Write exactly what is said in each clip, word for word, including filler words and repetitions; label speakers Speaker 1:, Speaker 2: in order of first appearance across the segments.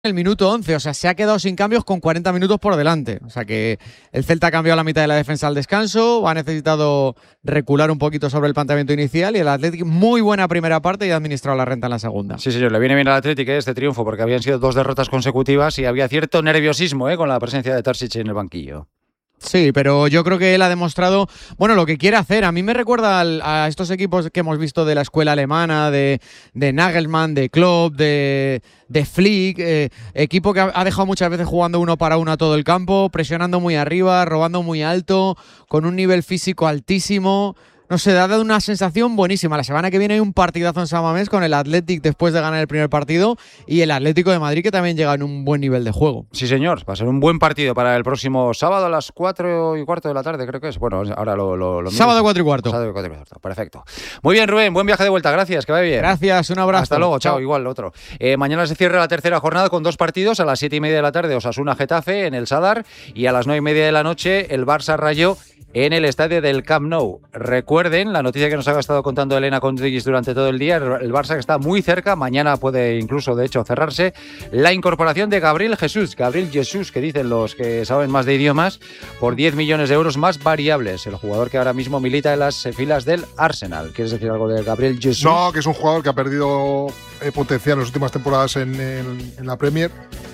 Speaker 1: el minuto once, o sea, se ha quedado sin cambios con cuarenta minutos por delante. O sea que el Celta ha cambiado la mitad de la defensa al descanso, ha necesitado recular un poquito sobre el planteamiento inicial y el Athletic, muy buena primera parte y ha administrado la renta en la segunda.
Speaker 2: Sí, señor, le viene bien al Athletic ¿eh? este triunfo porque habían sido dos derrotas consecutivas y había cierto nerviosismo ¿eh? con la presencia de Terzic en el banquillo.
Speaker 1: Sí, pero yo creo que él ha demostrado, bueno, lo que quiere hacer. A mí me recuerda al, a estos equipos que hemos visto de la escuela alemana, de, de Nagelsmann, de Klopp, de, de Flick, eh, equipo que ha, ha dejado muchas veces jugando uno para uno a todo el campo, presionando muy arriba, robando muy alto, con un nivel físico altísimo. No sé, ha dado una sensación buenísima. La semana que viene hay un partidazo en San Mamés con el Athletic después de ganar el primer partido y el Atlético de Madrid que también llega en un buen nivel de juego.
Speaker 2: Sí, señor. Va a ser un buen partido para el próximo sábado a las cuatro y cuarto de la tarde, creo que es. Bueno, ahora lo... lo, lo
Speaker 1: sábado cuatro y cuarto.
Speaker 2: Sábado cuatro y cuarto. Perfecto. Muy bien, Rubén. Buen viaje de vuelta. Gracias. Que vaya bien.
Speaker 1: Gracias. Un abrazo.
Speaker 2: Hasta luego. Chao. Chao. Igual, otro. Eh, mañana se cierra la tercera jornada con dos partidos. A las siete y media de la tarde, Osasuna-Getafe en el Sadar. Y a las nueve y media de la noche, el Barça-Rayo en el estadio del Camp Nou. Recuerden la noticia que nos ha estado contando Elena Contigis durante todo el día, el Barça que está muy cerca, mañana puede incluso de hecho cerrarse, la incorporación de Gabriel Jesús, Gabriel Jesús que dicen los que saben más de idiomas, por diez millones de euros más variables, el jugador que ahora mismo milita en las filas del Arsenal. ¿Quieres decir algo de Gabriel Jesús?
Speaker 3: No, que es un jugador que ha perdido eh, potencial en las últimas temporadas en, en, en la Premier,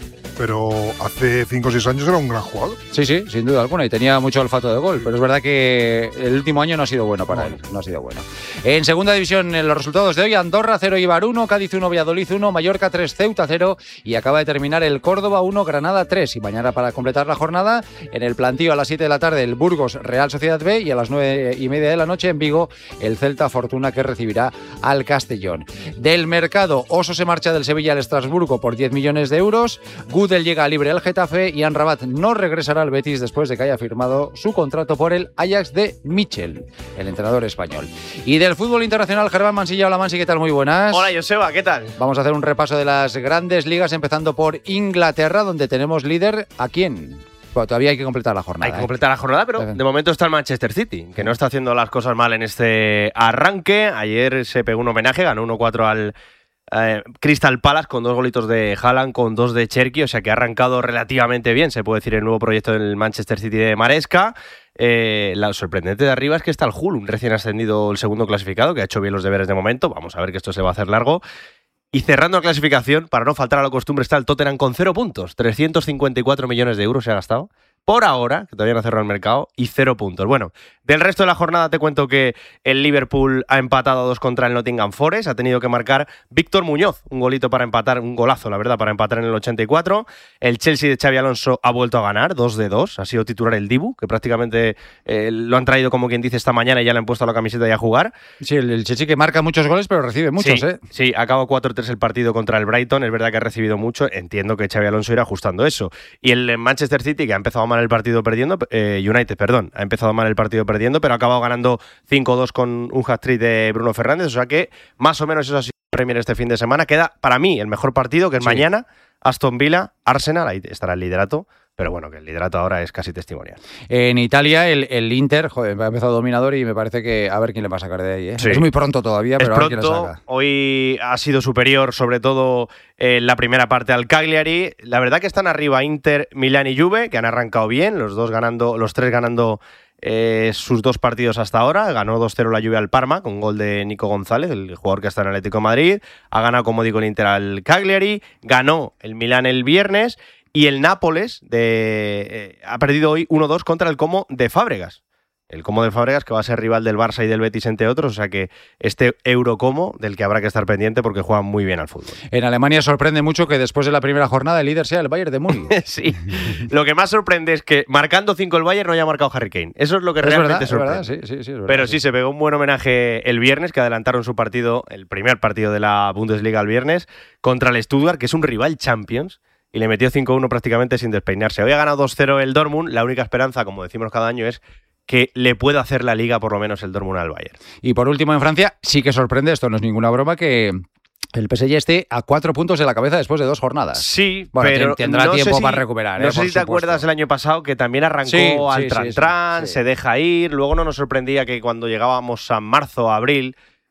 Speaker 3: pero hace cinco o seis años era un gran jugador.
Speaker 2: Sí, sí, sin duda alguna, y tenía mucho olfato de gol, pero es verdad que el último año no ha sido bueno para no. él, no ha sido bueno. En segunda división, en los resultados de hoy, Andorra cero, Eibar uno, Cádiz uno, Valladolid uno, Mallorca tres, Ceuta cero, y acaba de terminar el Córdoba uno, Granada tres, y mañana para completar la jornada, en el plantío a las siete de la tarde, el Burgos Real Sociedad B, y a las nueve y media de la noche en Vigo, el Celta Fortuna que recibirá al Castellón. Del mercado, Oso se marcha del Sevilla al Estrasburgo por diez millones de euros, Gudel llega libre al Getafe y Amrabat no regresará al Betis después de que haya firmado su contrato por el Ajax de Michel, el entrenador español. Y del fútbol internacional, Germán Mansilla. Hola, Mansi, ¿qué tal? Muy buenas.
Speaker 4: Hola, Joseba, ¿qué tal?
Speaker 2: Vamos a hacer un repaso de las grandes ligas, empezando por Inglaterra, donde tenemos líder ¿a quién? Bueno, todavía hay que completar la jornada.
Speaker 4: Hay que completar ¿eh? la jornada, pero de momento está el Manchester City, que no está haciendo las cosas mal en este arranque. Ayer se pegó un homenaje, ganó uno cuatro al Eh, Crystal Palace con dos golitos de Haaland, con dos de Cherki, o sea que ha arrancado relativamente bien, se puede decir, el nuevo proyecto del Manchester City de Maresca. Eh, lo sorprendente de arriba es que está el Hull, un recién ascendido, el segundo clasificado, que ha hecho bien los deberes de momento. Vamos a ver que esto se va a hacer largo. Y cerrando la clasificación, para no faltar a la costumbre, está el Tottenham con cero puntos, trescientos cincuenta y cuatro millones de euros se ha gastado por ahora, que todavía no ha cerrado el mercado, y cero puntos. Bueno, del resto de la jornada te cuento que el Liverpool ha empatado a dos contra el Nottingham Forest, ha tenido que marcar Víctor Muñoz, un golito para empatar, un golazo, la verdad, para empatar en el ochenta y cuatro. El Chelsea de Xabi Alonso ha vuelto a ganar, dos de dos, ha sido titular el Dibu, que prácticamente eh, lo han traído, como quien dice, esta mañana y ya le han puesto la camiseta y a jugar.
Speaker 2: Sí, el, el Chelsea que marca muchos goles, pero recibe muchos,
Speaker 4: sí,
Speaker 2: ¿eh?
Speaker 4: Sí, acaba cuatro tres el partido contra el Brighton, es verdad que ha recibido mucho, entiendo que Xabi Alonso irá ajustando eso. Y el Manchester City, que ha empezado mal el partido perdiendo, eh, United, perdón, ha empezado mal el partido perdiendo, pero ha acabado ganando cinco dos con un hat-trick de Bruno Fernández, o sea que más o menos eso ha sido el Premier este fin de semana. Queda para mí el mejor partido, que es sí. mañana, Aston Villa, Arsenal, ahí estará el liderato. Pero bueno, que el liderato ahora es casi testimonial.
Speaker 2: En Italia, el, el Inter, joder, ha empezado dominador y me parece que a ver quién le va a sacar de ahí. ¿eh?
Speaker 4: Sí.
Speaker 2: Es muy pronto todavía, pero
Speaker 4: es
Speaker 2: a ver quién le
Speaker 4: pronto.
Speaker 2: saca.
Speaker 4: Hoy ha sido superior, sobre todo en la primera parte al Cagliari. La verdad que están arriba Inter, Milán y Juve, que han arrancado bien, los dos ganando, los tres ganando eh, sus dos partidos hasta ahora. Ganó dos cero la Juve al Parma, con gol de Nico González, el jugador que está en Atlético de Madrid. Ha ganado, como digo, el Inter al Cagliari. Ganó el Milán el viernes. Y el Nápoles de, eh, ha perdido hoy uno dos contra el Como de Fábregas. El Como de Fábregas, que va a ser rival del Barça y del Betis, entre otros. O sea que este Eurocomo, del que habrá que estar pendiente porque juegan muy bien al fútbol.
Speaker 2: En Alemania sorprende mucho que después de la primera jornada el líder sea el Bayern de Múnich.
Speaker 4: Sí. Lo que más sorprende es que marcando cinco el Bayern no haya marcado Harry Kane. Eso es lo que
Speaker 2: es
Speaker 4: realmente
Speaker 2: verdad,
Speaker 4: sorprende.
Speaker 2: Es verdad, sí, sí, sí, es verdad,
Speaker 4: Pero
Speaker 2: sí.
Speaker 4: sí, se pegó un buen homenaje el viernes, que adelantaron su partido, el primer partido de la Bundesliga el viernes, contra el Stuttgart, que es un rival Champions. Y le metió cinco uno prácticamente sin despeinarse. Hoy ha ganado dos cero el Dortmund. La única esperanza, como decimos cada año, es que le pueda hacer la Liga por lo menos el Dortmund al Bayern.
Speaker 2: Y por último, en Francia, sí que sorprende, esto no es ninguna broma, que el P S G esté a cuatro puntos de la cabeza después de dos jornadas.
Speaker 4: Sí,
Speaker 2: bueno,
Speaker 4: pero
Speaker 2: tendrá
Speaker 4: no
Speaker 2: tiempo
Speaker 4: sé si,
Speaker 2: para recuperar.
Speaker 4: No
Speaker 2: eh,
Speaker 4: sé si te acuerdas el año pasado que también arrancó
Speaker 2: sí,
Speaker 4: al
Speaker 2: sí,
Speaker 4: tran
Speaker 2: sí,
Speaker 4: tran,
Speaker 2: sí, sí.
Speaker 4: se deja ir. Luego no nos sorprendía que cuando llegábamos a marzo, abril,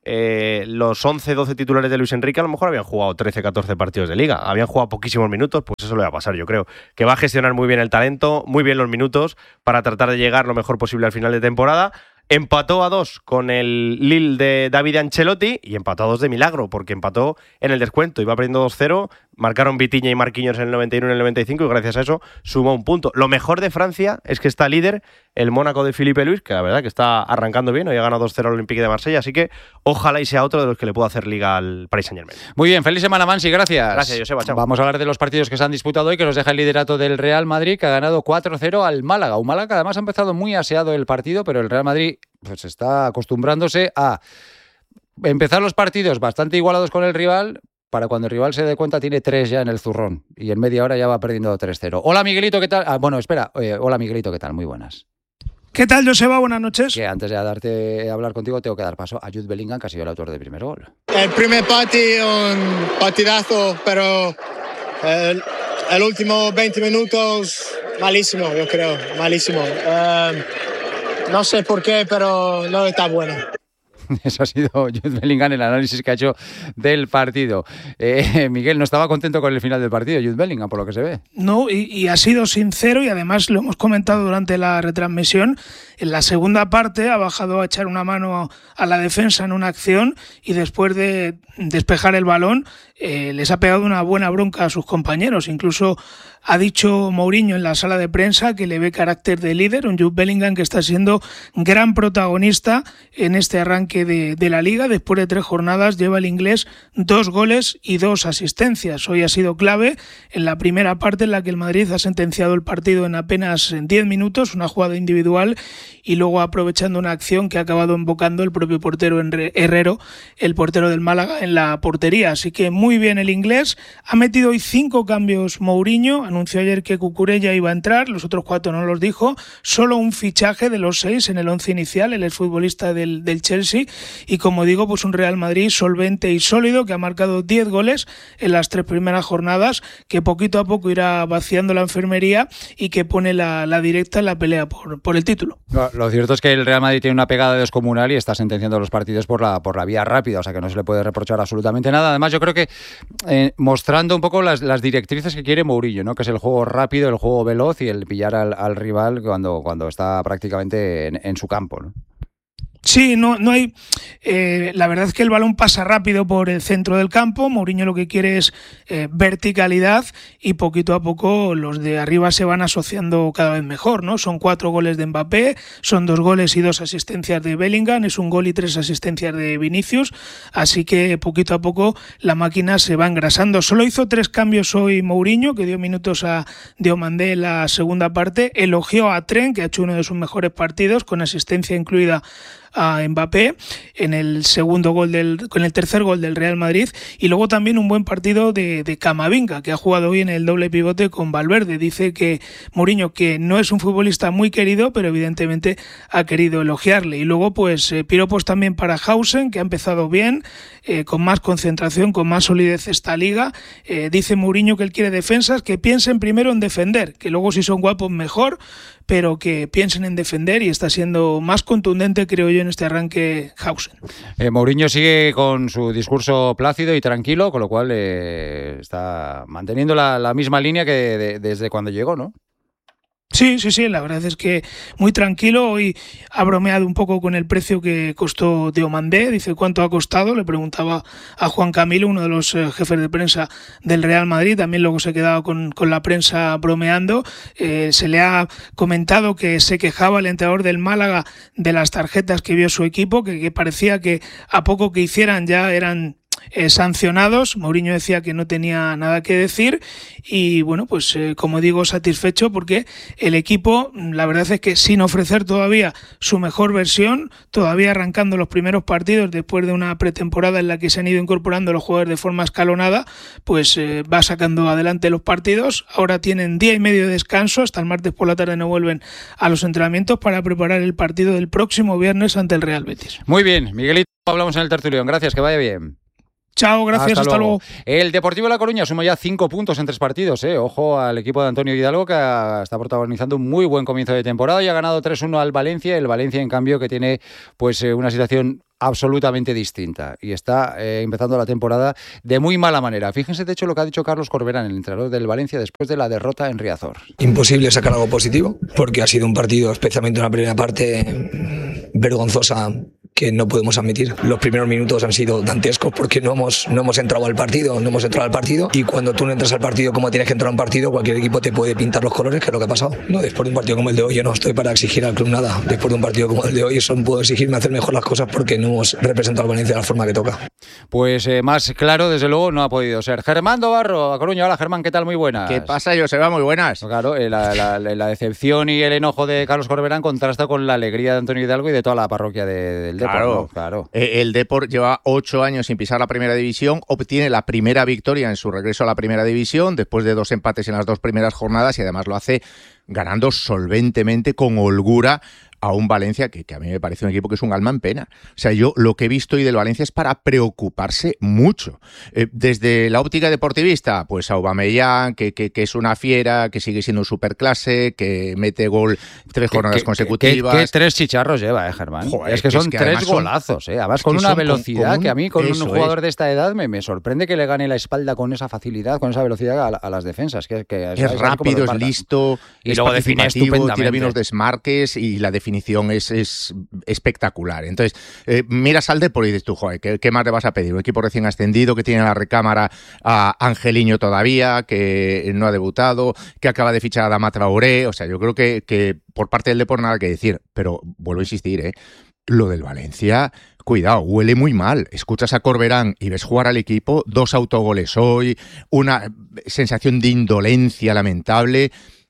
Speaker 4: eh, los once doce titulares de Luis Enrique a lo mejor habían jugado trece catorce partidos de Liga. Habían jugado poquísimos minutos, pues eso le va a pasar, yo creo. Que va a gestionar muy bien el talento, muy bien los minutos, para tratar de llegar lo mejor posible al final de temporada. Empató a dos con el Lille de David Ancelotti y empató a dos de milagro, porque empató en el descuento. Iba perdiendo dos cero, marcaron Vitinha y Marquinhos en el noventa y uno y en el noventa y cinco y gracias a eso sumó un punto. Lo mejor de Francia es que está líder el Mónaco de Philippe Luis, que la verdad que está arrancando bien. Hoy ha ganado dos cero al Olympique de Marsella, así que ojalá y sea otro de los que le pueda hacer liga al Paris Saint-Germain.
Speaker 2: Muy bien, feliz semana, Mansi, gracias.
Speaker 4: Gracias, Joseba, chao.
Speaker 2: Vamos a hablar de los partidos que se han disputado hoy, que nos deja el liderato del Real Madrid, que ha ganado cuatro cero al Málaga. Un Málaga que además ha empezado muy aseado el partido, pero el Real Madrid pues está acostumbrándose a empezar los partidos bastante igualados con el rival, para cuando el rival se dé cuenta tiene tres ya en el zurrón y en media hora ya va perdiendo tres cero. Hola, Miguelito, ¿qué tal? Ah, bueno, espera. Eh, hola, Miguelito, ¿qué tal? Muy buenas.
Speaker 5: ¿Qué tal, Joseba? Buenas noches.
Speaker 2: Que antes de darte a hablar contigo tengo que dar paso a Jude Bellingham, que ha sido el autor del primer gol.
Speaker 6: El primer partido, un partidazo, pero el, el último veinte minutos, malísimo, yo creo, malísimo. Um, no sé por qué, pero no está bueno.
Speaker 2: Eso ha sido Jude Bellingham, el análisis que ha hecho del partido. Eh, Miguel, no estaba contento con el final del partido, Jude Bellingham, por lo que se ve.
Speaker 5: No, y, y ha sido sincero, y además lo hemos comentado durante la retransmisión. En la segunda parte ha bajado a echar una mano a la defensa en una acción y después de despejar el balón eh, les ha pegado una buena bronca a sus compañeros. Incluso ha dicho Mourinho en la sala de prensa que le ve carácter de líder, un Jude Bellingham que está siendo gran protagonista en este arranque de, de la Liga. Después de tres jornadas lleva el inglés dos goles y dos asistencias. Hoy ha sido clave en la primera parte, en la que el Madrid ha sentenciado el partido en apenas diez minutos, una jugada individual, y luego aprovechando una acción que ha acabado invocando el propio portero Herrero, el portero del Málaga, en la portería. Así que muy bien el inglés. Ha metido hoy cinco cambios Mourinho. Anunció ayer que Cucurella iba a entrar, los otros cuatro no los dijo. Solo un fichaje de los seis en el once inicial, el exfutbolista del, del Chelsea. Y como digo, pues un Real Madrid solvente y sólido, que ha marcado diez goles en las tres primeras jornadas, que poquito a poco irá vaciando la enfermería y que pone la, la directa en la pelea por, por el título.
Speaker 2: Lo, lo cierto es que el Real Madrid tiene una pegada descomunal y está sentenciando los partidos por la, por la vía rápida, o sea que no se le puede reprochar absolutamente nada. Además, yo creo que eh, mostrando un poco las, las directrices que quiere Mourinho, ¿no? Que es el juego rápido, el juego veloz y el pillar al, al rival cuando, cuando está prácticamente en, en su campo, ¿no?
Speaker 5: Sí, no, no hay. Eh, la verdad es que el balón pasa rápido por el centro del campo. Mourinho lo que quiere es eh, verticalidad, y poquito a poco los de arriba se van asociando cada vez mejor, ¿no? Son cuatro goles de Mbappé, son dos goles y dos asistencias de Bellingham, es un gol y tres asistencias de Vinicius. Así que poquito a poco la máquina se va engrasando. Solo hizo tres cambios hoy Mourinho, que dio minutos a Diomandé en la segunda parte. Elogió a Trent, que ha hecho uno de sus mejores partidos, con asistencia incluida a Mbappé en el segundo gol del, con el tercer gol del Real Madrid, y luego también un buen partido de, de Camavinga, que ha jugado hoy en el doble pivote con Valverde. Dice que Mourinho, que no es un futbolista muy querido, pero evidentemente ha querido elogiarle. Y luego pues eh, piropos también para Hausen, que ha empezado bien, eh, con más concentración, con más solidez esta liga. Eh, dice Mourinho que él quiere defensas que piensen primero en defender, que luego si son guapos mejor, pero que piensen en defender, y está siendo más contundente, creo yo, en este arranque Hausen.
Speaker 2: Eh, Mourinho sigue con su discurso plácido y tranquilo, con lo cual eh, está manteniendo la, la misma línea que de, desde cuando llegó, ¿no?
Speaker 5: Sí, sí, sí, la verdad es que muy tranquilo. Hoy ha bromeado un poco con el precio que costó Diomandé. Dice, ¿cuánto ha costado? Le preguntaba a Juan Camilo, uno de los eh, jefes de prensa del Real Madrid. También luego se ha quedado con, con la prensa bromeando. Eh, se le ha comentado que se quejaba el entrenador del Málaga de las tarjetas que vio su equipo, que, que parecía que a poco que hicieran ya eran Eh, sancionados. Mourinho decía que no tenía nada que decir, y bueno, pues eh, como digo, satisfecho, porque el equipo, la verdad es que sin ofrecer todavía su mejor versión, todavía arrancando los primeros partidos después de una pretemporada en la que se han ido incorporando los jugadores de forma escalonada, pues eh, va sacando adelante los partidos. Ahora tienen día y medio de descanso, hasta el martes por la tarde no vuelven a los entrenamientos para preparar el partido del próximo viernes ante el Real Betis.
Speaker 2: Muy bien, Miguelito, hablamos en el tertulión. Gracias, que vaya bien.
Speaker 5: Chao, gracias, hasta, hasta luego. luego.
Speaker 2: El Deportivo La Coruña suma ya cinco puntos en tres partidos. Eh. Ojo al equipo de Antonio Hidalgo, que está protagonizando un muy buen comienzo de temporada y ha ganado tres uno al Valencia. El Valencia, en cambio, que tiene pues una situación absolutamente distinta y está eh, empezando la temporada de muy mala manera. Fíjense, de hecho, lo que ha dicho Carlos Corberán, el entrenador del Valencia, después de la derrota en Riazor.
Speaker 7: Imposible sacar algo positivo, porque ha sido un partido, especialmente una primera parte, vergonzosa, que no podemos admitir. Los primeros minutos han sido dantescos porque no hemos, no hemos entrado al partido, no hemos entrado al partido, y cuando tú no entras al partido como tienes que entrar a un partido, cualquier equipo te puede pintar los colores, que es lo que ha pasado. No, después de un partido como el de hoy, yo no estoy para exigir al club nada. Después de un partido como el de hoy, solo puedo exigirme hacer mejor las cosas porque no hemos representado al Valencia de la forma que toca.
Speaker 2: Pues eh, más claro, desde luego, no ha podido ser. Germán Dobarro, a Coruña. Hola, Germán, ¿qué tal? Muy buenas.
Speaker 8: ¿Qué pasa, Joseba? Muy buenas.
Speaker 2: Claro, eh, la, la, la decepción y el enojo de Carlos Corberán contrasta con la alegría de Antonio Hidalgo y de toda la parroquia de, del Depor.
Speaker 8: Claro,
Speaker 2: ¿no? Claro.
Speaker 8: Eh, el Depor lleva ocho años sin pisar la primera división, obtiene la primera victoria en su regreso a la primera división, después de dos empates en las dos primeras jornadas, y además lo hace ganando solventemente, con holgura, a un Valencia que, que a mí me parece un equipo que es un alma en pena. O sea, yo lo que he visto hoy del Valencia es para preocuparse mucho. Eh, desde la óptica deportivista, pues Aubameyang, que, que, que es una fiera, que sigue siendo un superclase, que mete gol tres jornadas
Speaker 2: ¿Qué,
Speaker 8: consecutivas.
Speaker 2: ¿Qué, qué, qué tres chicharros lleva, eh, Germán?
Speaker 8: Joder,
Speaker 2: es que son
Speaker 8: es que
Speaker 2: tres
Speaker 8: son,
Speaker 2: golazos, eh. Además, con
Speaker 8: es que
Speaker 2: una
Speaker 8: con,
Speaker 2: velocidad
Speaker 8: con un,
Speaker 2: que a mí, con un jugador
Speaker 8: es.
Speaker 2: de esta edad, me, me sorprende que le gane la espalda con esa facilidad, con esa velocidad a, a las defensas. Que, que,
Speaker 8: es es rápido, es listo,
Speaker 2: y
Speaker 8: es
Speaker 2: luego define estupendamente.
Speaker 8: Tira bien los desmarques y la definición es, es espectacular. Entonces, eh, miras al Depor y dices tú, joder, ¿qué, ¿qué más te vas a pedir? Un equipo recién ascendido que tiene en la recámara a Angeliño todavía, que no ha debutado, que acaba de fichar a Adama Traoré. O sea, yo creo que, que por parte del Depor nada que decir, pero vuelvo a insistir, ¿eh? Lo del Valencia, cuidado, huele muy mal. Escuchas a Corberán y ves jugar al equipo, dos autogoles hoy, una sensación de indolencia lamentable.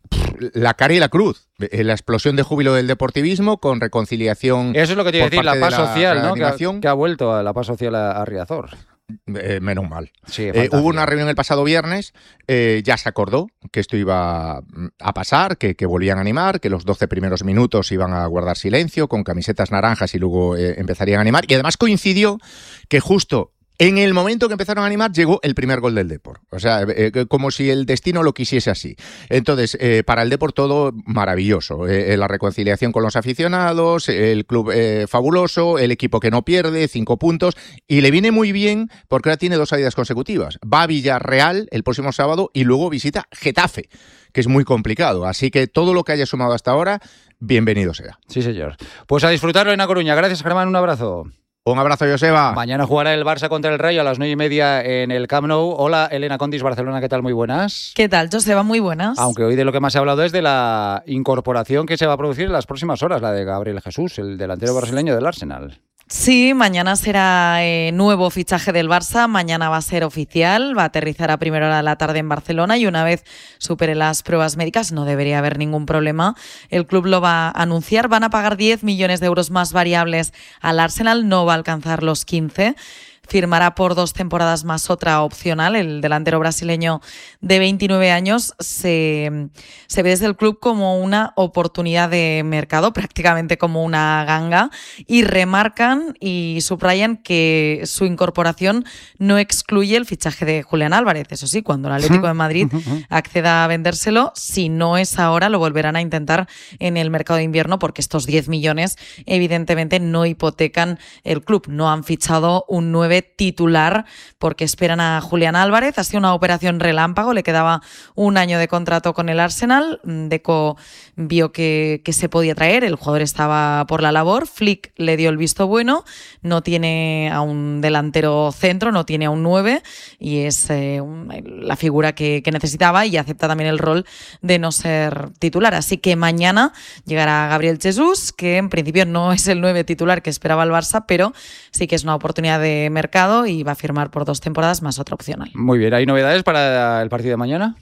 Speaker 8: La cara y la cruz, la explosión de júbilo del deportivismo con reconciliación.
Speaker 2: Eso es lo que te iba a decir, la paz
Speaker 8: la,
Speaker 2: social, ¿no? Que ha, que ha vuelto a la paz social a, a Riazor.
Speaker 8: Eh, menos mal.
Speaker 2: Sí,
Speaker 8: eh, hubo una reunión el pasado viernes, eh, ya se acordó que esto iba a pasar, que, que volvían a animar, que los doce primeros minutos iban a guardar silencio con camisetas naranjas y luego eh, empezarían a animar. Y además coincidió que justo en el momento que empezaron a animar llegó el primer gol del Depor. O sea, eh, como si el destino lo quisiese así. Entonces, eh, para el Depor todo maravilloso. Eh, la reconciliación con los aficionados, el club eh, fabuloso, el equipo que no pierde, cinco puntos. Y le viene muy bien porque ahora tiene dos salidas consecutivas. Va a Villarreal el próximo sábado y luego visita Getafe, que es muy complicado. Así que todo lo que haya sumado hasta ahora, bienvenido sea.
Speaker 2: Sí, señor. Pues a disfrutarlo en A Coruña. Gracias, Germán. Un abrazo.
Speaker 8: Un abrazo, Joseba.
Speaker 2: Mañana jugará el Barça contra el Rayo a las nueve y media en el Camp Nou. Hola, Elena Condis, Barcelona, ¿qué tal? Muy buenas.
Speaker 9: ¿Qué tal, Joseba? Muy buenas.
Speaker 2: Aunque hoy de lo que más se ha hablado es de la incorporación que se va a producir en las próximas horas, la de Gabriel Jesús, el delantero brasileño del Arsenal.
Speaker 9: Sí, mañana será eh, nuevo fichaje del Barça, mañana va a ser oficial, va a aterrizar a primera hora de la tarde en Barcelona y una vez supere las pruebas médicas no debería haber ningún problema. El club lo va a anunciar, van a pagar diez millones de euros más variables al Arsenal, no va a alcanzar los quince. Firmará por dos temporadas más otra opcional. El delantero brasileño de veintinueve años se, se ve desde el club como una oportunidad de mercado, prácticamente como una ganga, y remarcan y subrayan que su incorporación no excluye el fichaje de Julián Álvarez. Eso sí, cuando el Atlético de Madrid acceda a vendérselo, si no es ahora, lo volverán a intentar en el mercado de invierno, porque estos diez millones evidentemente no hipotecan el club. No han fichado un nueve titular porque esperan a Julián Álvarez. Ha sido una operación relámpago, le quedaba un año de contrato con el Arsenal. Deco vio que, que se podía traer, el jugador estaba por la labor, Flick le dio el visto bueno, no tiene a un delantero centro, no tiene a un nueve y es eh, un, la figura que, que necesitaba, y acepta también el rol de no ser titular. Así que mañana llegará Gabriel Jesús, que en principio no es el nueve titular que esperaba el Barça, pero sí que es una oportunidad de mercado y va a firmar por dos temporadas más otra opcional.
Speaker 2: Muy bien, ¿hay novedades para el partido de mañana?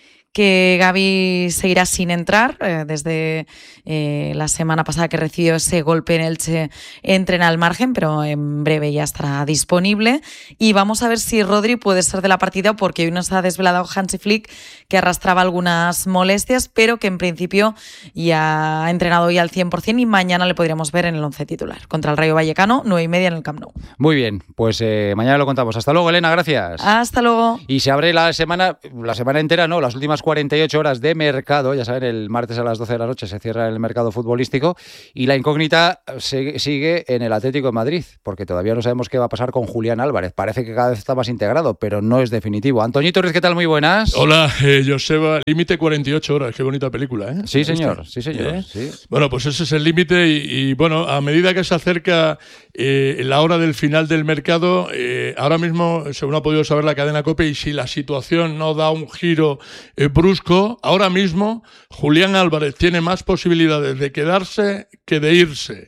Speaker 9: Que Gavi seguirá sin entrar. Eh, desde eh, la semana pasada que recibió ese golpe en Elche, entrena al margen, pero en breve ya estará disponible. Y vamos a ver si Rodri puede ser de la partida, porque hoy nos ha desvelado Hansi Flick que arrastraba algunas molestias, pero que en principio ya ha entrenado hoy al cien por ciento y mañana le podríamos ver en el once titular. Contra el Rayo Vallecano, nueve y media en el Camp Nou.
Speaker 2: Muy bien, pues eh, mañana lo contamos. Hasta luego, Elena, gracias.
Speaker 9: Hasta luego.
Speaker 2: Y se abre la semana, la semana entera, no, las últimas cuarenta y ocho horas de mercado. Ya saben, el martes a las doce de la noche se cierra el mercado futbolístico y la incógnita sigue en el Atlético de Madrid, porque todavía no sabemos qué va a pasar con Julián Álvarez. Parece que cada vez está más integrado, pero no es definitivo. Antoñito Ruiz, ¿qué tal? Muy buenas.
Speaker 10: Hola, eh, Joseba. Límite cuarenta y ocho horas. Qué bonita película, ¿eh?
Speaker 2: Sí, señor. Sí, señor.
Speaker 10: ¿Eh?
Speaker 2: Sí.
Speaker 10: Bueno, pues ese es el límite y, y, bueno, a medida que se acerca eh, la hora del final del mercado, eh, ahora mismo, según ha podido saber la cadena COPE, y si la situación no da un giro eh, brusco, ahora mismo Julián Álvarez tiene más posibilidades de quedarse que de irse.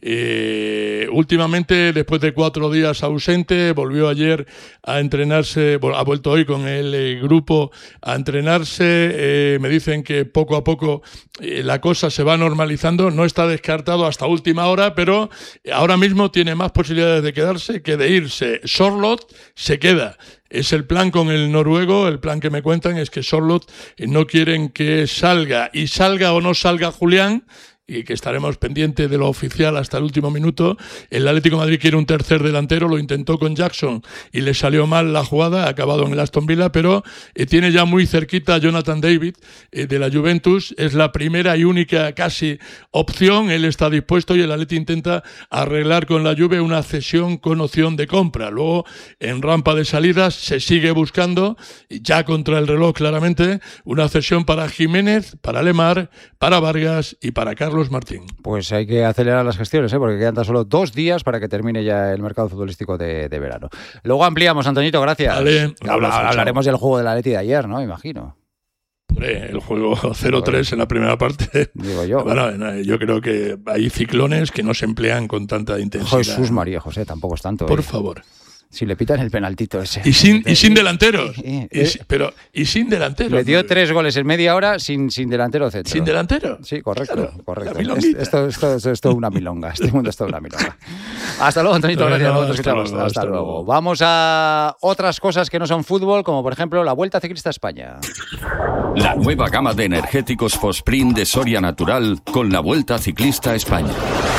Speaker 10: Eh, últimamente, después de cuatro días ausente, volvió ayer a entrenarse, ha vuelto hoy con el eh, grupo a entrenarse. Eh, me dicen que poco a poco eh, la cosa se va normalizando, no está descartado hasta última hora, pero ahora mismo tiene más posibilidades de quedarse que de irse. Sorloth se queda. Es el plan con el noruego, el plan que me cuentan es que Sorloth no quieren que salga, y salga o no salga Julián, y que estaremos pendientes de lo oficial hasta el último minuto. El Atlético de Madrid quiere un tercer delantero, lo intentó con Jackson y le salió mal la jugada, ha acabado en el Aston Villa, pero eh, tiene ya muy cerquita a Jonathan David eh, de la Juventus, es la primera y única casi opción, él está dispuesto y el Atleti intenta arreglar con la Juve una cesión con opción de compra. Luego, en rampa de salidas, se sigue buscando, ya contra el reloj claramente, una cesión para Jiménez, para Lemar, para Vargas y para Carlos Martín.
Speaker 2: Pues hay que acelerar las gestiones, ¿eh? Porque quedan tan solo dos días para que termine ya el mercado futbolístico de, de verano. Luego ampliamos, Antoñito, gracias.
Speaker 10: Vale,
Speaker 2: Habla, hablaremos del juego del Atleti de ayer, ¿no? Imagino.
Speaker 10: Hombre, el juego cero tres en la primera parte.
Speaker 2: Digo yo.
Speaker 10: Bueno, yo creo que hay ciclones que no se emplean con tanta intensidad.
Speaker 2: Jesús María José, tampoco es tanto.
Speaker 10: Por
Speaker 2: ¿eh?
Speaker 10: favor.
Speaker 2: Si le pitan el penaltito ese.
Speaker 10: Y sin, y sin delanteros.
Speaker 2: Eh,
Speaker 10: y,
Speaker 2: eh,
Speaker 10: pero, y sin delanteros.
Speaker 2: Le dio tres goles en media hora sin, sin delantero centro.
Speaker 10: ¿Sin delantero?
Speaker 2: Sí, correcto.
Speaker 10: Claro,
Speaker 2: correcto. Esto, esto, esto es toda una milonga. Este mundo es toda una milonga. Hasta luego, Antonito. Gracias.
Speaker 10: No,
Speaker 2: hasta,
Speaker 10: hasta, luego,
Speaker 2: hasta,
Speaker 10: hasta
Speaker 2: luego.
Speaker 10: luego.
Speaker 2: Vamos a otras cosas que no son fútbol, como por ejemplo la Vuelta Ciclista a España.
Speaker 11: La nueva gama de energéticos Fosprint de Soria Natural con la Vuelta Ciclista a España.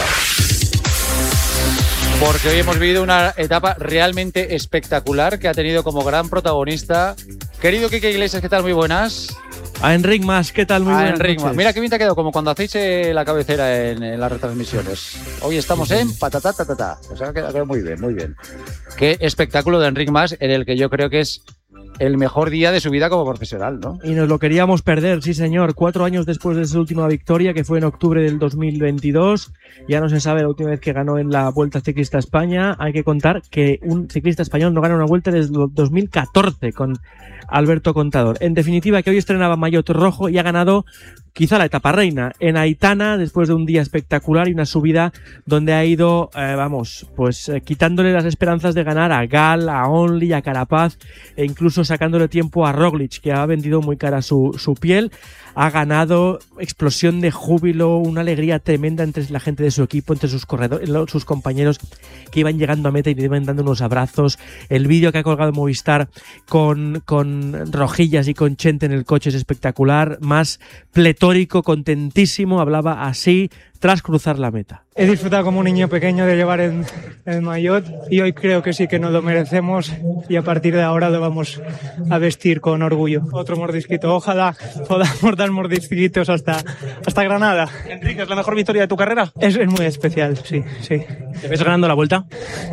Speaker 2: Porque hoy hemos vivido una etapa realmente espectacular que ha tenido como gran protagonista. Querido Quique Iglesias, ¿qué tal? Muy buenas.
Speaker 12: A Enric Mas, ¿qué tal? Muy
Speaker 2: a
Speaker 12: buenas
Speaker 2: Enric
Speaker 12: noches.
Speaker 2: Mas. Mira qué bien te ha quedado, como cuando hacéis eh, la cabecera en, en las retransmisiones. Hoy estamos en patatá, tatatá. O sea, ha quedado muy bien, muy bien. Qué espectáculo de Enric Mas, en el que yo creo que es el mejor día de su vida como profesional, ¿no?
Speaker 12: Y nos lo queríamos perder, sí señor. Cuatro años después de su última victoria, que fue en octubre del dos mil veintidós. Ya no se sabe la última vez que ganó en la Vuelta Ciclista a España. Hay que contar que un ciclista español no gana una vuelta desde dos mil catorce con Alberto Contador. En definitiva, que hoy estrenaba maillot rojo y ha ganado quizá la etapa reina en Aitana, después de un día espectacular y una subida donde ha ido, eh, vamos, pues eh, quitándole las esperanzas de ganar a Gal, a Only, a Carapaz e incluso sacándole tiempo a Roglic, que ha vendido muy cara su, su piel. Ha ganado, explosión de júbilo, una alegría tremenda entre la gente de su equipo, entre sus corredores, sus compañeros que iban llegando a meta y le iban dando unos abrazos. El vídeo que ha colgado Movistar con, con Rojillas y con Chente en el coche es espectacular, más pletórico, contentísimo, hablaba así tras cruzar la meta.
Speaker 13: He disfrutado como un niño pequeño de llevar el, el maillot y hoy creo que sí que nos lo merecemos y a partir de ahora lo vamos a vestir con orgullo. Otro mordisquito, ojalá podamos dar mordisquitos hasta, hasta Granada.
Speaker 12: Enrique, ¿es la mejor victoria de tu carrera?
Speaker 13: Es, es muy especial, sí, sí.
Speaker 12: ¿Te ves ganando la Vuelta?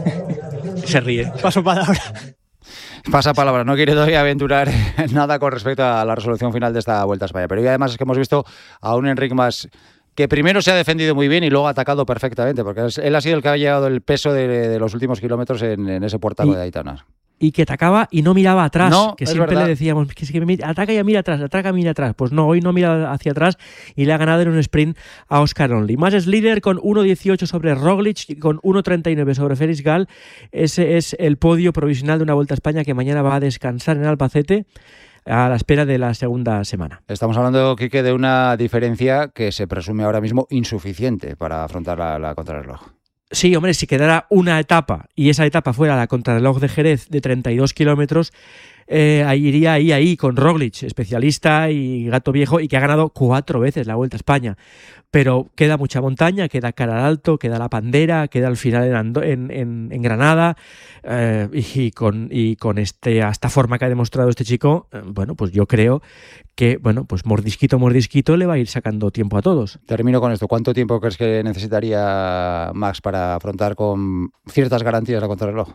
Speaker 12: Se ríe.
Speaker 13: Paso palabra.
Speaker 2: Pasa palabra, no quiere todavía aventurar nada con respecto a la resolución final de esta Vuelta a España. Pero hoy además es que hemos visto a un Enric Mas que primero se ha defendido muy bien y luego ha atacado perfectamente, porque él ha sido el que ha llevado el peso de, de los últimos kilómetros en, en ese puertaco de Aitana.
Speaker 12: Y que atacaba y no miraba atrás,
Speaker 2: no,
Speaker 12: que siempre
Speaker 2: verdad.
Speaker 12: le decíamos que, que ataca y mira atrás, ataca y mira atrás. Pues no, hoy no mira hacia atrás y le ha ganado en un sprint a Oscar Only. Mas es líder con uno dieciocho sobre Roglic y con uno treinta y nueve sobre Félix Gal. Ese es el podio provisional de una Vuelta a España que mañana va a descansar en Albacete a la espera de la segunda semana.
Speaker 2: Estamos hablando, Quique, de una diferencia que se presume ahora mismo insuficiente para afrontar la, la contrarreloj.
Speaker 12: Sí, hombre, si quedara una etapa y esa etapa fuera la contrarreloj de Jerez de treinta y dos kilómetros, eh, ahí iría ahí, ahí, con Roglic, especialista y gato viejo, y que ha ganado cuatro veces la Vuelta a España. Pero queda mucha montaña, queda Cara al Alto, queda La Pandera, queda al final en, Ando- en, en, en Granada, eh, y, y con, y con este, esta forma que ha demostrado este chico, eh, bueno, pues yo creo que, bueno, pues mordisquito, mordisquito le va a ir sacando tiempo a todos.
Speaker 2: Termino con esto. ¿Cuánto tiempo crees que necesitaría Max para afrontar con ciertas garantías la contrarreloj?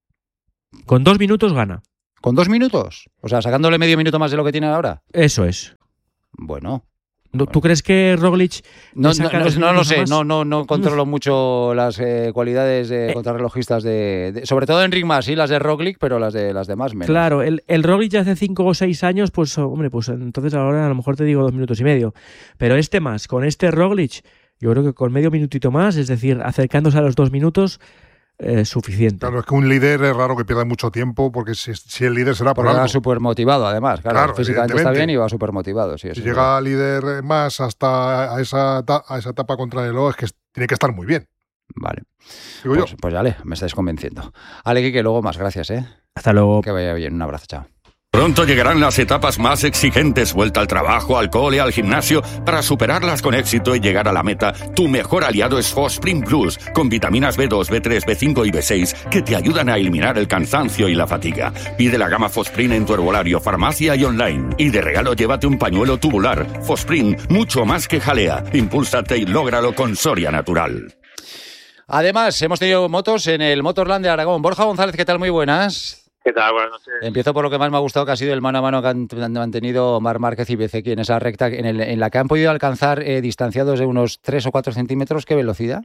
Speaker 12: Con dos minutos gana.
Speaker 2: ¿Con dos minutos? O sea, sacándole medio minuto más de lo que tiene ahora.
Speaker 12: Eso es.
Speaker 2: Bueno.
Speaker 12: ¿Tú crees que Roglic
Speaker 2: No,
Speaker 12: le saca
Speaker 2: no,
Speaker 12: dos
Speaker 2: no, no lo
Speaker 12: minutos a
Speaker 2: sé,
Speaker 12: más?
Speaker 2: no, no, no controlo mucho las eh, cualidades de contrarrelojistas de, de- sobre todo Enric Mas, sí, las de Roglic, pero las de las demás menos.
Speaker 12: Claro, el, el Roglic hace cinco o seis años, pues hombre, pues entonces ahora a lo mejor te digo dos minutos y medio. Pero este más, con este Roglic, yo creo que con medio minutito más, es decir, acercándose a los dos minutos, eh, suficiente.
Speaker 3: Claro, es que un líder es raro que pierda mucho tiempo, porque si, si el líder será por
Speaker 2: Porque
Speaker 3: algo.
Speaker 2: va súper motivado, además. Claro,
Speaker 3: Claro,
Speaker 2: físicamente está
Speaker 3: evidentemente.
Speaker 2: bien y va súper motivado. Sí, eso
Speaker 3: Si
Speaker 2: es
Speaker 3: llega líder más hasta a esa, eta- a esa etapa contra el reloj, es que es- tiene que estar muy bien.
Speaker 2: Vale.
Speaker 3: Digo
Speaker 2: Pues,
Speaker 3: yo.
Speaker 2: pues dale, me estáis convenciendo. Ale, Quique, luego más, gracias, ¿eh?
Speaker 12: Hasta luego.
Speaker 2: Que vaya bien, un abrazo, chao.
Speaker 11: Pronto llegarán las etapas más exigentes, vuelta al trabajo, al cole, al gimnasio. Para superarlas con éxito y llegar a la meta, tu mejor aliado es Fosprint Plus, con vitaminas B dos, B tres, B cinco y B seis que te ayudan a eliminar el cansancio y la fatiga. Pide la gama Fosprint en tu herbolario, farmacia y online. Y de regalo llévate un pañuelo tubular. Fosprint, mucho más que jalea. Impúlsate y lógralo con Soria Natural.
Speaker 2: Además, hemos tenido motos en el Motorland de Aragón. Borja González, ¿qué tal? Muy buenas.
Speaker 14: ¿Qué tal? Buenas noches.
Speaker 2: Empiezo por lo que más me ha gustado, que ha sido el mano a mano que han han mantenido Marc Márquez y Bezzecchi en esa recta, en, el- en la que han podido alcanzar eh, distanciados de unos tres o cuatro centímetros. ¿Qué velocidad?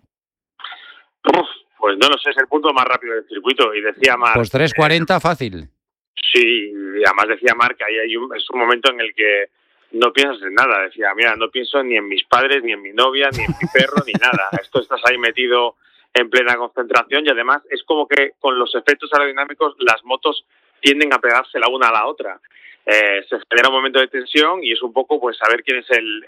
Speaker 14: Uf, pues no lo sé, es el punto más rápido del circuito. Y decía Marc.
Speaker 2: Pues tres cuarenta fácil.
Speaker 14: Sí, y además decía Marc que ahí hay un, es un momento en el que no piensas en nada. Decía, mira, no pienso ni en mis padres, ni en mi novia, ni en mi perro, ni nada. Esto estás ahí metido en plena concentración y además es como que con los efectos aerodinámicos las motos tienden a pegarse la una a la otra. Eh, se genera un momento de tensión y es un poco pues saber quién es el,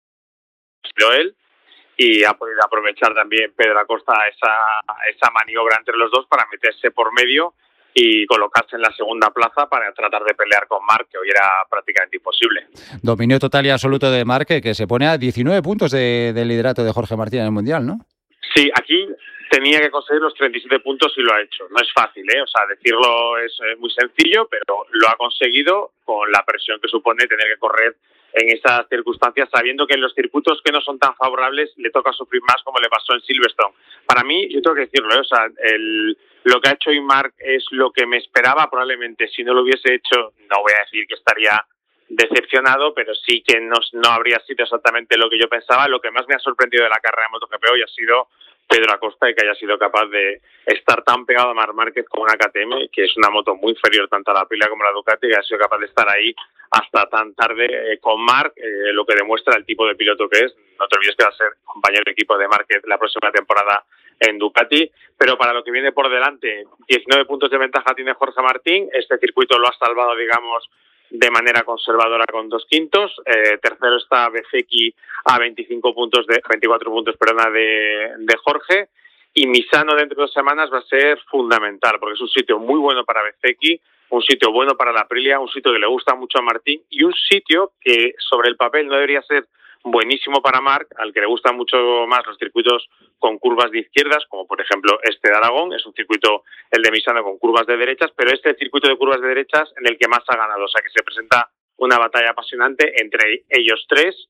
Speaker 14: el él y ha podido aprovechar también Pedro Acosta esa, esa maniobra entre los dos para meterse por medio y colocarse en la segunda plaza para tratar de pelear con Marc, que hoy era prácticamente imposible.
Speaker 2: Dominio total y absoluto de Márquez, que se pone a diecinueve puntos de, del liderato de Jorge Martín en el Mundial, ¿no?
Speaker 14: Sí, aquí tenía que conseguir los treinta y siete puntos y lo ha hecho. No es fácil, ¿eh? O sea, decirlo es eh, muy sencillo, pero lo ha conseguido con la presión que supone tener que correr en esas circunstancias, sabiendo que en los circuitos que no son tan favorables le toca sufrir más, como le pasó en Silverstone. Para mí, yo tengo que decirlo, ¿eh? O sea, el, lo que ha hecho hoy Marc es lo que me esperaba. Probablemente si no lo hubiese hecho, no voy a decir que estaría decepcionado, pero sí que no, no habría sido exactamente lo que yo pensaba. Lo que más me ha sorprendido de la carrera de MotoGP hoy ha sido Pedro Acosta, y que haya sido capaz de estar tan pegado a Marc Márquez con una K T M, que es una moto muy inferior tanto a la Aprilia como a la Ducati, que ha sido capaz de estar ahí hasta tan tarde eh, con Marc, eh, lo que demuestra el tipo de piloto que es. No te olvides que va a ser compañero de equipo de Márquez la próxima temporada en Ducati, pero para lo que viene por delante, diecinueve puntos de ventaja tiene Jorge Martín. Este circuito lo ha salvado, digamos, de manera conservadora con dos quintos. Eh, tercero está Bezzecchi a veinticinco puntos de veinticuatro puntos, perdona, de, de Jorge. Y Misano dentro de dos semanas va a ser fundamental, porque es un sitio muy bueno para Bezzecchi, un sitio bueno para la Aprilia, un sitio que le gusta mucho a Martín y un sitio que sobre el papel no debería ser buenísimo para Marc, al que le gustan mucho más los circuitos con curvas de izquierdas, como por ejemplo este de Aragón. Es un circuito, el de Misano, con curvas de derechas, pero este circuito de curvas de derechas en el que más ha ganado. O sea que se presenta una batalla apasionante entre ellos tres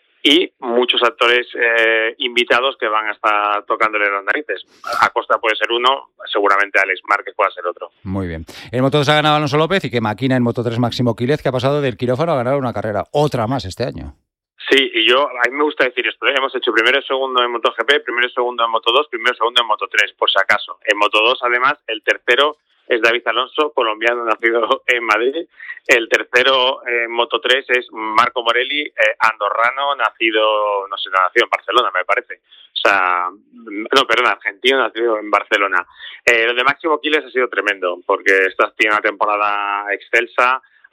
Speaker 14: y muchos actores eh, invitados que van a estar tocándole las narices. Acosta puede ser uno, seguramente Alex Márquez puede ser otro.
Speaker 2: Muy bien. En Moto dos ha ganado Alonso López y que maquina en Moto tres Máximo Quílez, que ha pasado del quirófano a ganar una carrera, otra más este año.
Speaker 14: Sí, y yo, a mí me gusta decir esto, ¿eh? Hemos hecho primero y segundo en MotoGP, primero y segundo en Moto dos, primero y segundo en Moto tres, por si acaso. En Moto dos, además, el tercero es David Alonso, colombiano, nacido en Madrid. El tercero en Moto tres es Marco Morelli, eh, andorrano, nacido, no sé, nacido en Barcelona, me parece. O sea, no, perdón, argentino, nacido en Barcelona. Eh, lo de Máximo Quílez ha sido tremendo, porque esta tiene una temporada excelsa.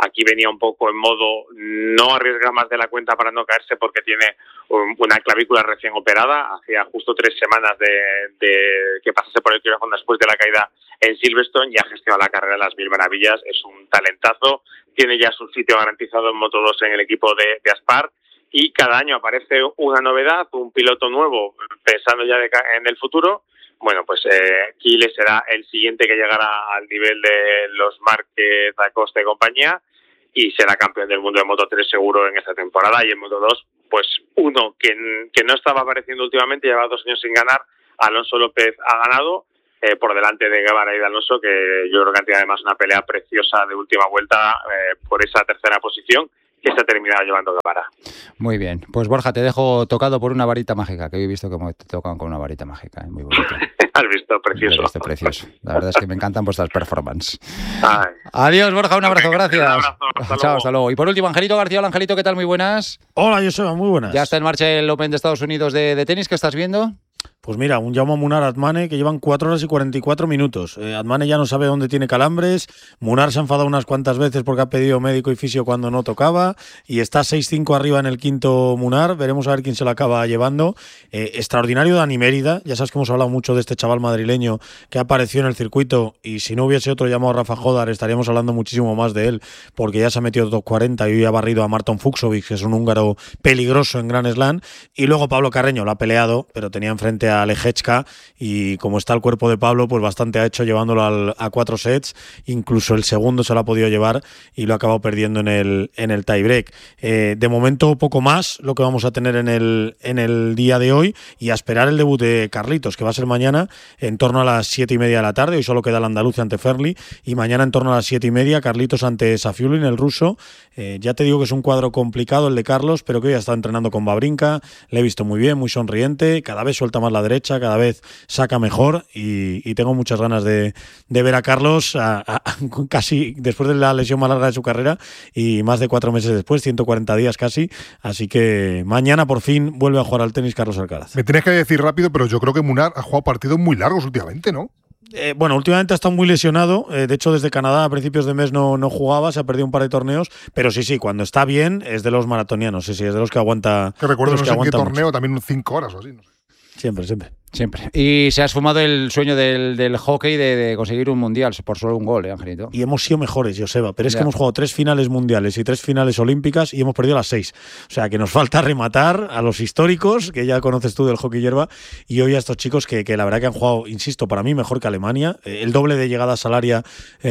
Speaker 14: Aquí venía un poco en modo no arriesgar más de la cuenta para no caerse porque tiene una clavícula recién operada. Hacía justo tres semanas de, de que pasase por el quirófano después de la caída en Silverstone y ha gestionado la carrera de las mil maravillas. Es un talentazo, tiene ya su sitio garantizado en Moto dos en el equipo de, de Aspar y cada año aparece una novedad, un piloto nuevo pensando ya de, en el futuro. Bueno, pues eh, Kile será el siguiente que llegará al nivel de los Márquez, Acosta y compañía y será campeón del mundo de Moto tres seguro en esta temporada. Y en Moto dos, pues uno que, que no estaba apareciendo últimamente, llevaba dos años sin ganar, Alonso López ha ganado eh, por delante de Guevara y de Alonso, que yo creo que han tenido además una pelea preciosa de última vuelta eh, por esa tercera posición que se ha terminado llevando Guevara.
Speaker 2: Muy bien. Pues Borja, te dejo tocado por una varita mágica, que hoy he visto que te tocan con una varita mágica, ¿eh? Muy bonito.
Speaker 14: Has visto, precioso.
Speaker 2: He visto, precioso. La verdad es que me encantan vuestras performances.
Speaker 14: Ay.
Speaker 2: Adiós, Borja, un abrazo, gracias.
Speaker 14: Un abrazo, hasta
Speaker 2: Chao,
Speaker 14: luego.
Speaker 2: hasta luego. Y por último, Angelito García. Hola, Angelito, ¿qué tal? Muy buenas.
Speaker 15: Hola, Joseba, muy buenas.
Speaker 2: Ya está en marcha el Open de Estados Unidos de, de tenis, ¿qué estás viendo?
Speaker 15: Pues mira, un Jaume Munar Atmane que llevan cuatro horas y cuarenta y cuatro minutos. Eh, Atmane ya no sabe dónde tiene calambres. Munar se ha enfadado unas cuantas veces porque ha pedido médico y fisio cuando no tocaba. Y está seis cinco arriba en el quinto Munar. Veremos a ver quién se lo acaba llevando. Eh, extraordinario Dani Mérida. Ya sabes que hemos hablado mucho de este chaval madrileño que apareció en el circuito. Y si no hubiese otro llamado Rafa Jodar, estaríamos hablando muchísimo más de él. Porque ya se ha metido top cuarenta y hoy ha barrido a Marton Fucsovics, que es un húngaro peligroso en Grand Slam. Y luego Pablo Carreño lo ha peleado, pero tenía enfrente a Lejechka y como está el cuerpo de Pablo, pues bastante ha hecho llevándolo al, a cuatro sets, incluso el segundo se lo ha podido llevar y lo ha acabado perdiendo en el, en el tiebreak. Eh, de momento poco más lo que vamos a tener en el, en el día de hoy y a esperar el debut de Carlitos, que va a ser mañana en torno a las siete y media de la tarde. Hoy solo queda el andaluz ante Ferli y mañana en torno a las siete y media Carlitos ante Safiullin, el ruso. Eh, ya te digo que es un cuadro complicado el de Carlos, pero que hoy ha estado entrenando con Babrinka, le he visto muy bien, muy sonriente, cada vez suelta más la derecha, cada vez saca mejor y, y tengo muchas ganas de, de ver a Carlos a, a, a, casi después de la lesión más larga de su carrera y más de cuatro meses después, ciento cuarenta días casi, así que mañana por fin vuelve a jugar al tenis Carlos Alcaraz.
Speaker 3: Me tienes que decir rápido, pero yo creo que Munar ha jugado partidos muy largos últimamente, ¿no?
Speaker 15: Eh, bueno, últimamente ha estado muy lesionado. Eh, de hecho, desde Canadá a principios de mes no, no jugaba, se ha perdido un par de torneos. Pero sí, sí, cuando está bien es de los maratonianos. Sí, sí, es de los que aguanta.
Speaker 3: Que recuerdo, no
Speaker 15: que
Speaker 3: sé en qué torneo,
Speaker 15: mucho.
Speaker 3: también cinco horas o así. No sé.
Speaker 15: Siempre, siempre.
Speaker 2: Siempre. Y se ha esfumado el sueño del, del hockey de, de conseguir un mundial por solo un gol, ¿eh, Angelito?
Speaker 15: Y hemos sido mejores, Joseba, pero es
Speaker 2: Ya.
Speaker 15: que hemos jugado tres finales mundiales y tres finales olímpicas y hemos perdido las seis. O sea, que nos falta rematar a los históricos, que ya conoces tú del hockey hierba, y hoy a estos chicos que, que la verdad que han jugado, insisto, para mí mejor que Alemania, eh, el doble de llegada salaria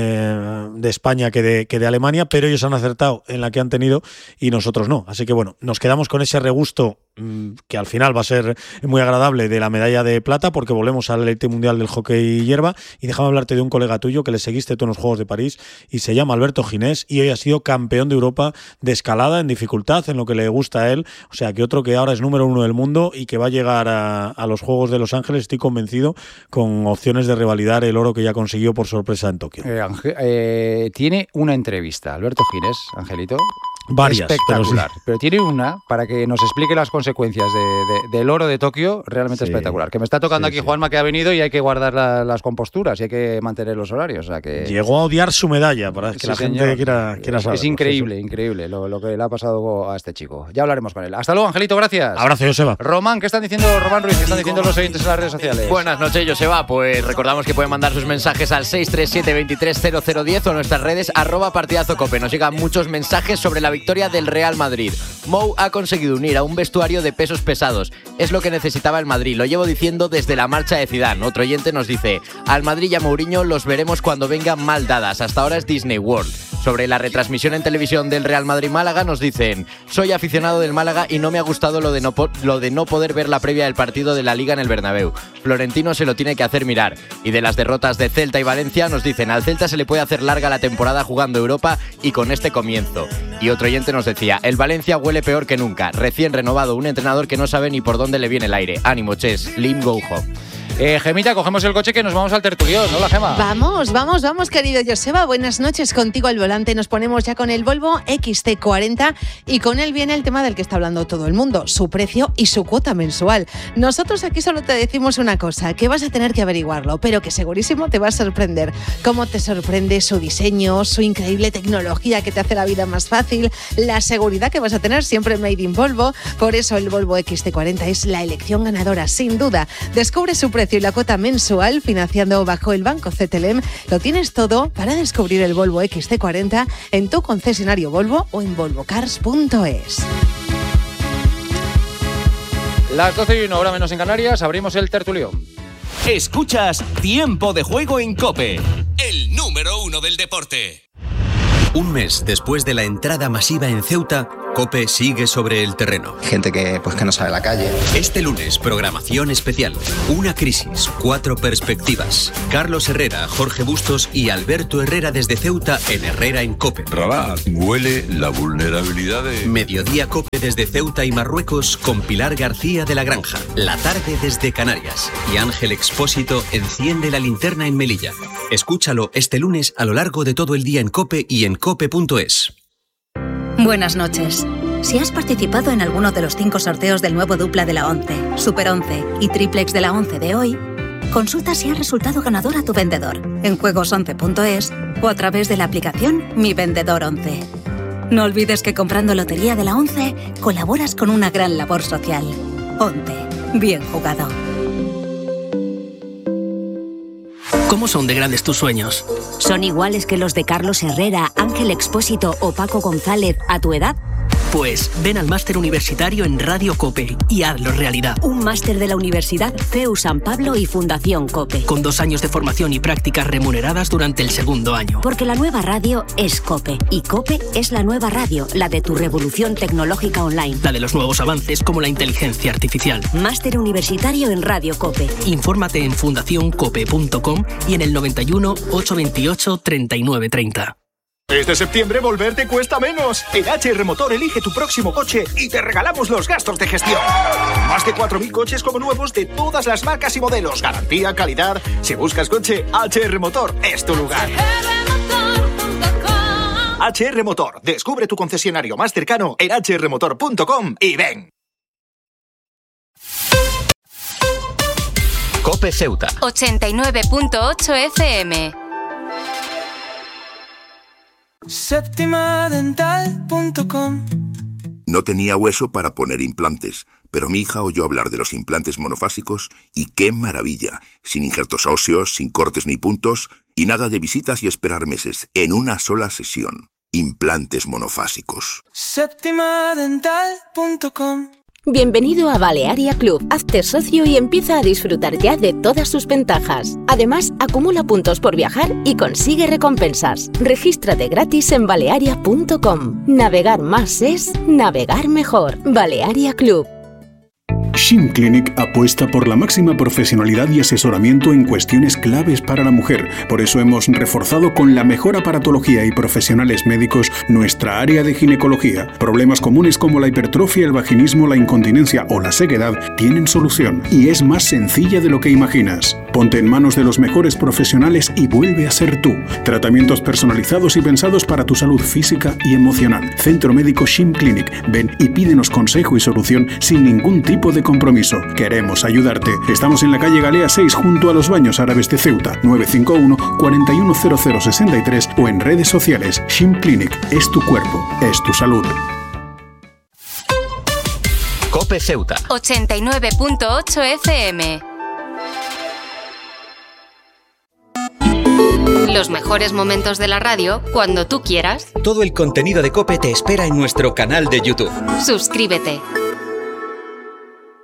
Speaker 15: eh, de España que de, que de Alemania, pero ellos han acertado en la que han tenido y nosotros no. Así que bueno, nos quedamos con ese regusto mmm, que al final va a ser muy agradable de la medalla de plata, porque volvemos al Elite Mundial del Hockey Hierba. Y déjame hablarte de un colega tuyo que le seguiste tú en los Juegos de París y se llama Alberto Ginés y hoy ha sido campeón de Europa de escalada en dificultad, en lo que le gusta a él. O sea que otro que ahora es número uno del mundo y que va a llegar a, a los Juegos de Los Ángeles, estoy convencido, con opciones de revalidar el oro que ya consiguió por sorpresa en Tokio.
Speaker 2: Eh, Ange- eh, tiene una entrevista, Alberto Ginés, Angelito.
Speaker 15: Varias,
Speaker 2: espectacular,
Speaker 15: pero sí.
Speaker 2: pero tiene una para que nos explique las consecuencias de, de- del oro de Tokio, realmente
Speaker 15: Sí.
Speaker 2: espectacular. Que me está tocando
Speaker 15: Sí,
Speaker 2: aquí
Speaker 15: sí.
Speaker 2: Juanma, que ha venido y hay que guardar la- las composturas y hay que mantener los horarios. O sea que
Speaker 15: Llegó a odiar su medalla para que
Speaker 2: Sí,
Speaker 15: la
Speaker 2: señor.
Speaker 15: gente quiera, quiera
Speaker 2: es,
Speaker 15: saberlo.
Speaker 2: es increíble, increíble lo, lo que le ha pasado a este chico. Ya hablaremos con él. Hasta luego, Angelito, gracias.
Speaker 15: Abrazo, Joseba.
Speaker 2: Román, ¿qué están diciendo Román Ruiz? ¿Qué están diciendo los oyentes en las redes sociales?
Speaker 16: Buenas noches, Joseba. Pues recordamos que pueden mandar sus mensajes al seis tres siete, veintitrés cero cero diez o en nuestras redes arroba partidazo cope. Nos llegan muchos mensajes sobre la victoria del Real Madrid. Mou ha conseguido unir a un vestuario de pesos pesados. Es lo que necesitaba el Madrid. Lo llevo diciendo desde la marcha de Zidane. Otro oyente nos dice: al Madrid y a Mourinho los veremos cuando vengan mal dadas. Hasta ahora es Disney World. Sobre la retransmisión en televisión del Real Madrid-Málaga nos dicen: soy aficionado del Málaga y no me ha gustado lo de no, po- lo de no poder ver la previa del partido de la Liga en el Bernabéu. Florentino se lo tiene que hacer mirar. Y de las derrotas de Celta y Valencia nos dicen: al Celta se le puede hacer larga la temporada jugando Europa y con este comienzo. Y otro oyente nos decía: el Valencia huele peor que nunca. Recién renovado, un entrenador que no sabe ni por dónde le viene el aire. Ánimo, Ches. Lim go home.
Speaker 2: Eh, Gemita, cogemos el coche que nos vamos al tertulión, ¿no, la Gema?
Speaker 17: Vamos, vamos, vamos, querido Joseba. Buenas noches, contigo al volante. Nos ponemos ya con el Volvo X C cuarenta y con él viene el tema del que está hablando todo el mundo, su precio y su cuota mensual. Nosotros aquí solo te decimos una cosa, que vas a tener que averiguarlo, pero que segurísimo te va a sorprender. Cómo te sorprende su diseño, su increíble tecnología que te hace la vida más fácil, la seguridad que vas a tener siempre made in Volvo. Por eso el Volvo X C cuarenta es la elección ganadora, sin duda. Descubre su precio y la cuota mensual financiando bajo el Banco C T L M. Lo tienes todo para descubrir el Volvo X C cuarenta en tu concesionario Volvo o en volvo cars punto es.
Speaker 2: Las doce y una, hora menos en Canarias, abrimos el tertulión.
Speaker 18: Escuchas Tiempo de Juego en COPE, el número uno del deporte. Un mes después de la entrada masiva en Ceuta, COPE sigue sobre el terreno.
Speaker 19: Gente que, pues, que no sabe la calle.
Speaker 18: Este lunes, programación especial. Una crisis, cuatro perspectivas. Carlos Herrera, Jorge Bustos y Alberto Herrera desde Ceuta en Herrera en COPE.
Speaker 20: Rabat, huele la vulnerabilidad de...
Speaker 18: Mediodía COPE desde Ceuta y Marruecos con Pilar García de la Granja. La tarde desde Canarias. Y Ángel Expósito enciende la linterna en Melilla. Escúchalo este lunes a lo largo de todo el día en COPE y en cope punto es.
Speaker 21: Buenas noches. Si has participado en alguno de los cinco sorteos del nuevo dupla de la once, Super once y Triplex de la once de hoy, consulta si has resultado ganador a tu vendedor en juegos once punto es o a través de la aplicación Mi Vendedor once. No olvides que comprando Lotería de la once colaboras con una gran labor social. once. Bien jugado.
Speaker 22: ¿Cómo son de grandes tus sueños?
Speaker 21: ¿Son iguales que los de Carlos Herrera, Ángel Expósito o Paco González a tu edad?
Speaker 22: Pues ven al máster universitario en Radio COPE y hazlo realidad.
Speaker 21: Un máster de la Universidad C E U San Pablo y Fundación COPE.
Speaker 22: Con dos años de formación y prácticas remuneradas durante el segundo año.
Speaker 21: Porque la nueva radio es COPE y COPE es la nueva radio, la de tu revolución tecnológica online.
Speaker 22: La de los nuevos avances como la inteligencia artificial.
Speaker 21: Máster universitario en Radio COPE.
Speaker 22: Infórmate en fundación cope punto com y en el noventa y uno, ochocientos veintiocho, treinta y nueve treinta.
Speaker 23: Este septiembre volver te cuesta menos. En H R Motor elige tu próximo coche y te regalamos los gastos de gestión. Más de cuatro mil coches como nuevos de todas las marcas y modelos. Garantía, calidad. Si buscas coche, H R Motor es tu lugar. H R Motor. Descubre tu concesionario más cercano en h r motor punto com y ven.
Speaker 18: COPE Ceuta.
Speaker 24: ochenta y nueve punto ocho F M.
Speaker 25: Séptima dental punto com.
Speaker 26: No tenía hueso para poner implantes, pero mi hija oyó hablar de los implantes monofásicos y ¡qué maravilla! Sin injertos óseos, sin cortes ni puntos y nada de visitas y esperar meses, en una sola sesión. Implantes monofásicos.
Speaker 25: Séptima dental punto com.
Speaker 27: Bienvenido a Balearia Club. Hazte socio y empieza a disfrutar ya de todas sus ventajas. Además, acumula puntos por viajar y consigue recompensas. Regístrate gratis en balearia punto com. Navegar más es navegar mejor. Balearia Club.
Speaker 28: Shim Clinic apuesta por la máxima profesionalidad y asesoramiento en cuestiones claves para la mujer. Por eso hemos reforzado con la mejor aparatología y profesionales médicos nuestra área de ginecología. Problemas comunes como la hipertrofia, el vaginismo, la incontinencia o la sequedad tienen solución y es más sencilla de lo que imaginas. Ponte en manos de los mejores profesionales y vuelve a ser tú. Tratamientos personalizados y pensados para tu salud física y emocional. Centro Médico Shim Clinic. Ven y pídenos consejo y solución sin ningún tipo de compromiso. Queremos ayudarte. Estamos en la calle Galea seis junto a los Baños Árabes de Ceuta. nueve cinco uno, cuatro uno cero cero seis tres o en redes sociales. Shim Clinic. Es tu cuerpo. Es tu salud.
Speaker 18: COPE Ceuta.
Speaker 24: ochenta y nueve punto ocho F M. Los mejores momentos de la radio cuando tú quieras.
Speaker 18: Todo el contenido de COPE te espera en nuestro canal de YouTube.
Speaker 24: Suscríbete.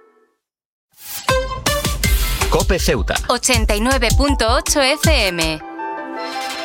Speaker 18: COPE Ceuta.
Speaker 24: ochenta y nueve punto ocho F M.